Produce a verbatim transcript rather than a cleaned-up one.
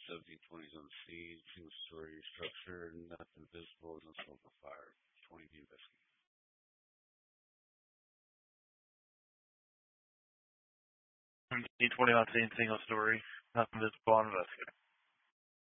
seventeen twenties on scene, single story structure, nothing visible, no smoke or fire. twenty B investigate. seventeen twenty on scene, single story, nothing visible on investigate.